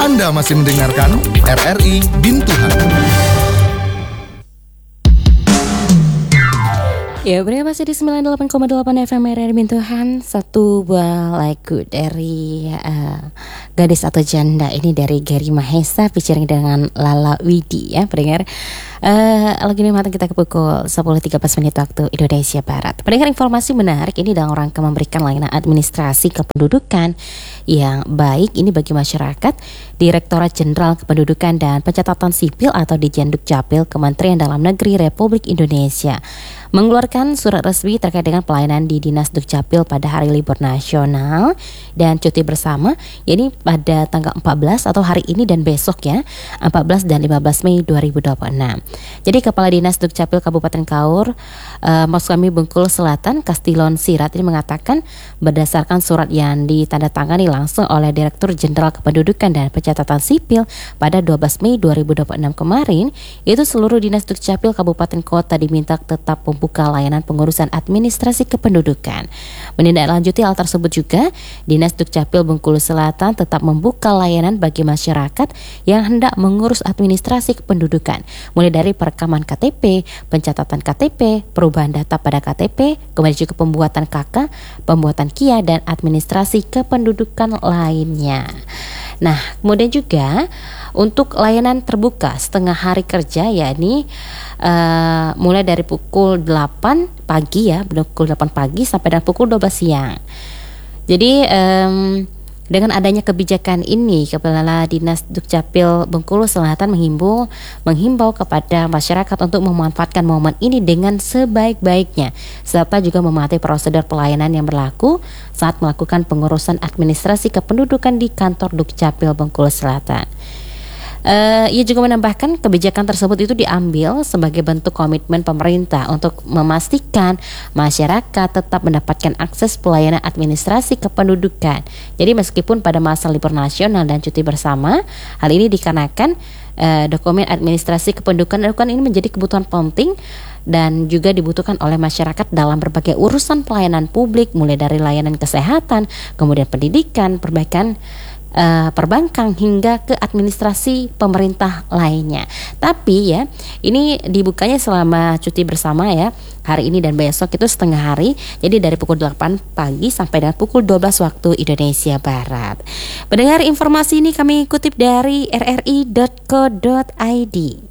Anda masih mendengarkan RRI Bintuhan. Ya, berada masih di 98,8 FM RRI Bintuhan. Satu buah lagu dari Gadis atau Janda. Ini dari Gary Mahesa featuring dengan Lala Widi ya, pendengar. Lagi nih matang kita ke pukul 10.13 waktu Indonesia Barat. Pendengar, informasi menarik ini dalam rangka memberikan layanan administrasi kependudukan yang baik ini bagi masyarakat. Direktorat Jenderal Kependudukan dan Pencatatan Sipil atau Ditjen Dukcapil Kementerian Dalam Negeri Republik Indonesia mengeluarkan surat resmi terkait dengan pelayanan di Dinas Dukcapil pada hari libur nasional dan cuti bersama, yakni pada tanggal 14 atau hari ini dan besok ya, 14 dan 15 Mei 2026. Jadi Kepala Dinas Dukcapil Kabupaten Kaur, maksud kami Bengkulu Selatan, Kastilon Sirat ini mengatakan berdasarkan surat yang ditandatangani langsung oleh Direktur Jenderal Kependudukan dan Pencatatan Sipil pada 12 Mei 2026 kemarin, itu seluruh Dinas Dukcapil Kabupaten Kota diminta tetap membuka layanan pengurusan administrasi kependudukan. Menindaklanjuti hal tersebut juga, Dinas Dukcapil Bengkulu Selatan tetap membuka layanan bagi masyarakat yang hendak mengurus administrasi kependudukan, mulai dari perekaman KTP, pencatatan KTP, perubahan data pada KTP, kemudian juga pembuatan KK, pembuatan KIA, dan administrasi kependudukan lainnya. Nah, kemudian juga untuk layanan terbuka setengah hari kerja, yakni mulai dari pukul 8 pagi ya, pukul 8 pagi sampai dengan pukul 12 siang. Jadi dengan adanya kebijakan ini, Kepala Dinas Dukcapil Bengkulu Selatan menghimbau kepada masyarakat untuk memanfaatkan momen ini dengan sebaik-baiknya, serta juga mematuhi prosedur pelayanan yang berlaku saat melakukan pengurusan administrasi kependudukan di kantor Dukcapil Bengkulu Selatan. Ia juga menambahkan kebijakan tersebut itu diambil sebagai bentuk komitmen pemerintah untuk memastikan masyarakat tetap mendapatkan akses pelayanan administrasi kependudukan. Jadi meskipun pada masa libur nasional dan cuti bersama, hal ini dikarenakan dokumen administrasi kependudukan ini menjadi kebutuhan penting dan juga dibutuhkan oleh masyarakat dalam berbagai urusan pelayanan publik, mulai dari layanan kesehatan, kemudian pendidikan, perbaikan perbankan hingga ke administrasi pemerintah lainnya. Tapi ya, ini dibukanya selama cuti bersama ya, hari ini dan besok itu setengah hari. Jadi dari pukul 8 pagi sampai dengan pukul 12 waktu Indonesia Barat. Pendengar, informasi ini kami kutip dari rri.co.id.